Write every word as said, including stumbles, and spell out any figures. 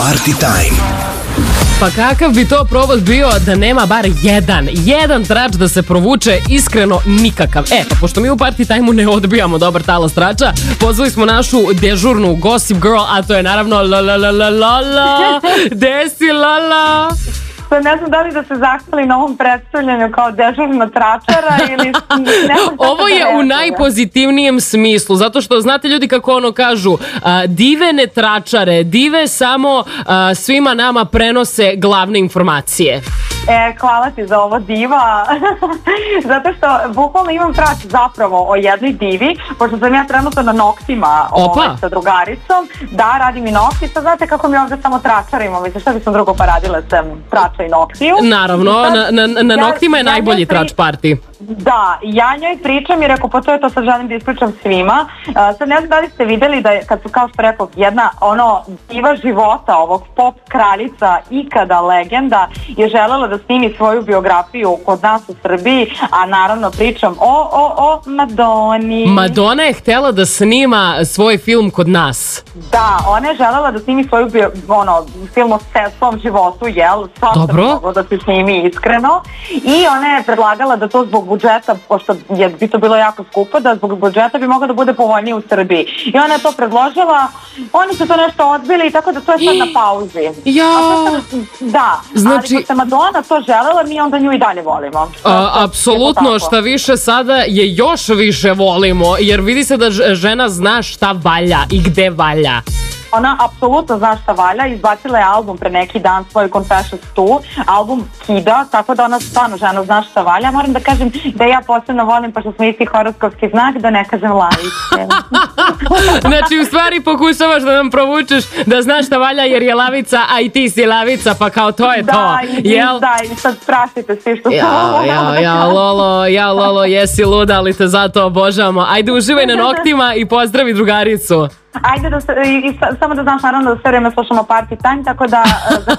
Party Time. Pa kakav bi to provod bio da nema bar jedan, jedan trač da se provuče, iskreno nikakav. E, pa pošto mi u Party Time-u ne odbijamo dobar talas trača, pozvali smo našu dežurnu Gossip Girl, a to je naravno Lola, Desi Lola. Pa ne znam da li da se zahvali na ovom predstavljanju kao dežurna tračara ili... Ovo je u najpozitivnijem smislu, zato što znate ljudi kako ono kažu, a, dive ne tračare, dive samo a, svima nama prenose glavne informacije. E, hvala ti za ovo diva, zato što bukvalno imam trač zapravo o jednoj divi, pošto sam ja trenutno na noktima ovaj, sa drugaricom, da, radim i nokti, sad znate kako mi ovdje samo tračarimo, mislim šta bi sam drugo pa radila sam trača i noktiju. Naravno, sad, na, na, na noktima je ja, najbolji ja trač party. Da, ja njoj pričam i rekao, pa to je to, sad želim da ispričam svima. Uh, sad ne znam da li ste vidjeli da je, kad su kao što rekao, jedna ono diva života ovog pop kraljica, ikada legenda, je želela da snimi svoju biografiju kod nas u Srbiji, a naravno pričam o, o, o Madoni. Madonna je htjela da snima svoj film kod nas. Da, ona je želela da snimi svoju bio, ono, film o svom životu, jel? Svašta bi moglo da se snimi iskreno. I ona je predlagala da to zbog budžeta, pošto je bi to bilo jako skupo, da zbog budžeta bi moglo da bude povoljnije u Srbiji. I ona je to predložila, oni su to nešto odbili, tako da to je sad na pauzi. Ja. Da, znači... ali pošto Madonna to želela, mi onda nju i dalje volimo. A, apsolutno, šta više sada je još više volimo, jer vidi se da žena zna šta valja i gde valja. Ona apsolutno zna šta valja, izbacila je album pre neki dan, svoj Confessions dva, album kida, tako da ona stvarno žena zna šta valja. Moram da kažem da ja posebno volim, pošto smo isti horoskopski znak, da ne kažem lavice. Znači, u stvari pokušavaš da nam provučeš da znaš šta valja jer je lavica, a i ti si lavica, pa kao to je da, to. I, jel? Da, i sad praštite svi što ja, sam ja, ja, Lolo, ja, Lolo, jesi luda, ali te zato obožavamo. Ajde, uživaj na noktima i pozdravi drugaricu. Ajde da se, i, i, samo da znaš naravno da sve vreme slušamo Party Time, tako da za